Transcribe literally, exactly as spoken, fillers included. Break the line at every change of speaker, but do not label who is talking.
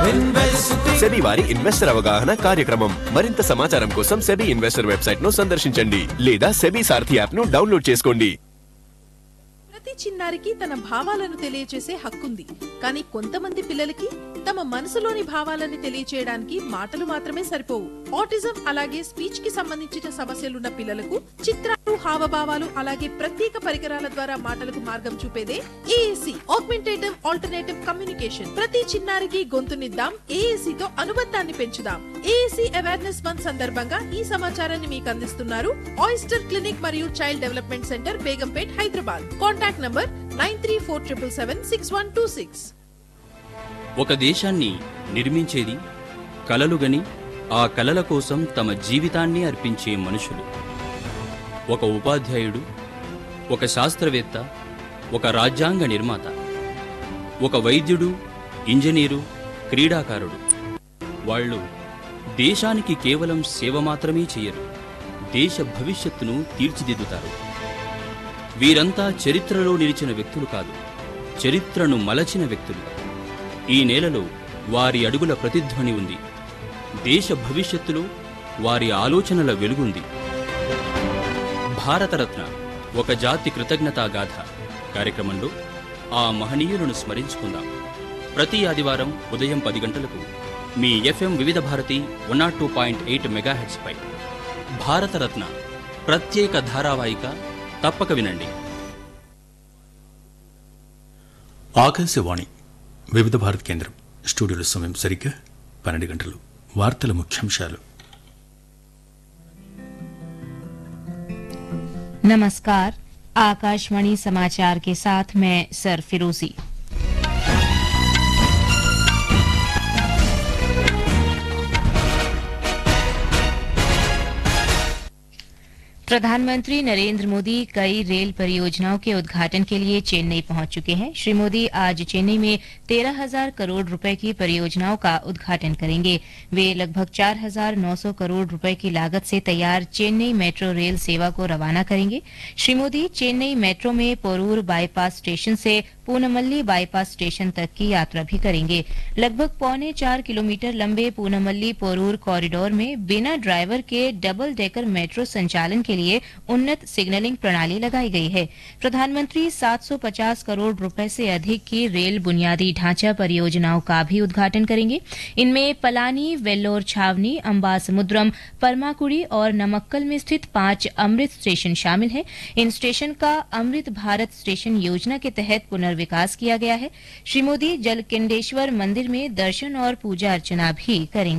SEBI వారి investor అవగాహన కార్యక్రమం. మరింత సమాచారం కోసం సెబీ ఇన్వెస్టర్ వెబ్సైట్ ను సందర్శించండి లేదా సెబీ సారథి యాప్ ను డౌన్లోడ్ చేసుకోండి.
ప్రతి చిన్నారికి తన భావాలను తెలియచేసే హక్కుంది. కానీ కొంతమంది పిల్లలకి తమ మనసులోని భావాలని తెలియచేయడానికి మాటలు మాత్రమే సరిపోవు. ఆటిజం అలాగే స్పీచ్ కి సంబంధించిన సమస్యలున్న పిల్లలకు చిత్రాలు, హావభావాలు అలాగే ప్రత్యేక పరికరాల ద్వారా మాటలకు మార్గం చూపేదే ఏఏసీ, ఆగ్మెంటేటివ్ ఆల్టర్నేటివ్ కమ్యూనికేషన్. ప్రతి చిన్నారికి గొంతునిద్దాం, ఏఏసీ తో అనుబంధాన్ని పెంచుదాం. ఏఏసీ అవేర్నెస్ మంత్ సందర్భంగా ఈ సమాచారాన్ని మీకు అందిస్తున్నారు ఆయిస్టర్ క్లినిక్ మరియు child development centre, Begumpet, Hyderabad. Contact number nine three four triple seven six one two six.
ఒక దేశాన్ని నిర్మించేది కలలుగని ఆ కలల కోసం తమ జీవితాన్ని అర్పించే మనుషులు. ఒక ఉపాధ్యాయుడు, ఒక శాస్త్రవేత్త, ఒక రాజ్యాంగ నిర్మాత, ఒక వైద్యుడు, ఇంజనీరు, క్రీడాకారుడు. వాళ్ళు దేశానికి కేవలం సేవ మాత్రమే చేయరు, దేశ భవిష్యత్తును తీర్చిదిద్దుతారు. వీరంతా చరిత్రలో నిలిచిన వ్యక్తులు కాదు, చరిత్రను మలచిన వ్యక్తులు. ఈ నేలలో వారి అడుగుల ప్రతిధ్వని ఉంది. దేశ భవిష్యత్తులో వారి ఆలోచనల వెలుగుంది. భారతరత్న ఒక జాతి కృతజ్ఞతా గాథ కార్యక్రమంలో ఆ మహనీయులను స్మరించుకుందాం. ప్రతి ఆదివారం ఉదయం పది గంటలకు మీ ఎఫ్ఎం వివిధ Bharati one not two point eight megahertz పై భారతరత్న ప్రత్యేక ధారావాహిక తప్పక వినండి.
ఆకాశవాణి వివిధ భారతి కేంద్రం స్టూడియోలో సమయం సరిగ్గా పన్నెండు గంటలు. వార్తల ముఖ్యాంశాలు.
नमस्कार, आकाशवाणी समाचार के साथ मैं सर फिरोजी। प्रधानमंत्री नरेंद्र मोदी कई रेल परियोजनाओं के उद्घाटन के लिए चेन्नई पहुंच चुके हैं। श्री मोदी आज चेन्नई में तेरह हजार करोड़ रुपए की परियोजनाओं का उद्घाटन करेंगे। वे लगभग चार हजार नौ सौ करोड़ रुपए की लागत से तैयार चेन्नई मेट्रो रेल सेवा को रवाना करेंगे। श्री मोदी चेन्नई मेट्रो में पोरूर बाईपास स्टेशन से पूनमल्ली बाईपास स्टेशन तक की यात्रा भी करेंगे। लगभग पौने चार किलोमीटर लंबे पूनमल्ली पोरूर कॉरिडोर में बिना ड्राइवर के डबल डेकर मेट्रो संचालन के लिए उन्नत सिग्नलिंग प्रणाली लगाई गई है। प्रधानमंत्री सात सौ पचास करोड़ रुपए से अधिक की रेल बुनियादी ढांचा परियोजनाओं का भी उद्घाटन करेंगे। इनमें पलानी, वेल्लोर छावनी, अंबासमुद्रम, परमाकुड़ी और नमक्कल में स्थित पांच अमृत स्टेशन शामिल हैं। इन स्टेशन का अमृत भारत स्टेशन योजना के तहत पुनर्विकास किया गया है। श्री मोदी जलकिंडेश्वर मंदिर में दर्शन और पूजा अर्चना भी करेंगे।